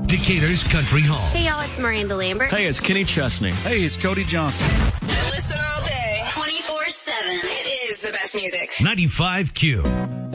Decatur's Country Hall. Hey, y'all, it's Miranda Lambert. Hey, it's Kenny Chesney. Hey, it's Cody Johnson. Listen all day, 24/7. It is the best music. 95Q.